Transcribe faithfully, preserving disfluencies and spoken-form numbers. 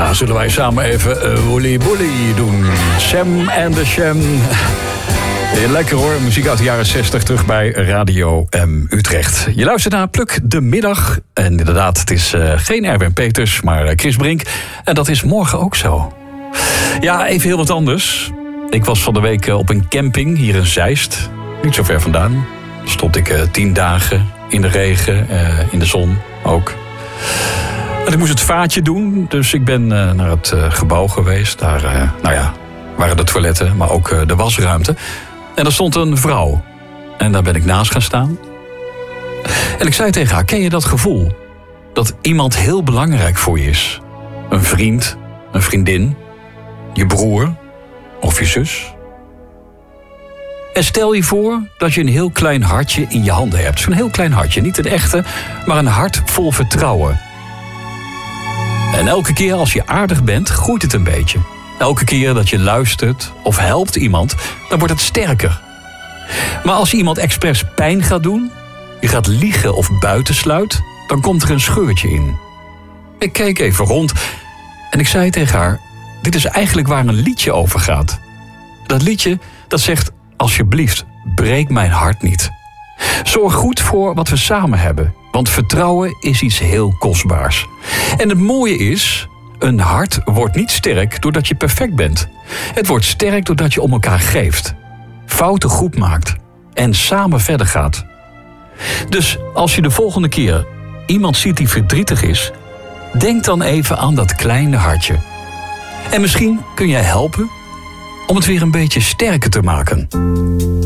Ja, zullen wij samen even uh, Woolly Woolly doen. Sam and the Sham. Lekker hoor, muziek uit de jaren zestig, terug bij Radio M Utrecht. Je luistert naar Pluk de Middag. En inderdaad, het is uh, geen Erwin Peters, maar Chris Brink. En dat is morgen ook zo. Ja, even heel wat anders. Ik was van de week op een camping hier in Zeist. Niet zo ver vandaan. Stond ik uh, tien dagen in de regen, uh, in de zon ook. En ik moest het vaatje doen, dus ik ben uh, naar het uh, gebouw geweest. Daar, uh, nou ja, waren de toiletten, maar ook uh, de wasruimte. En er stond een vrouw. En daar ben ik naast gaan staan. En ik zei tegen haar, ken je dat gevoel? Dat iemand heel belangrijk voor je is. Een vriend, een vriendin, je broer of je zus. En stel je voor dat je een heel klein hartje in je handen hebt. Zo'n heel klein hartje, niet een echte, maar een hart vol vertrouwen. En elke keer als je aardig bent, groeit het een beetje. Elke keer dat je luistert of helpt iemand, dan wordt het sterker. Maar als je iemand expres pijn gaat doen, je gaat liegen of buitensluit, dan komt er een scheurtje in. Ik keek even rond en ik zei tegen haar, dit is eigenlijk waar een liedje over gaat. Dat liedje, dat zegt, alsjeblieft, breek mijn hart niet. Zorg goed voor wat we samen hebben, want vertrouwen is iets heel kostbaars. En het mooie is, een hart wordt niet sterk doordat je perfect bent. Het wordt sterk doordat je om elkaar geeft, fouten goed maakt en samen verder gaat. Dus als je de volgende keer iemand ziet die verdrietig is, denk dan even aan dat kleine hartje. En misschien kun jij helpen om het weer een beetje sterker te maken.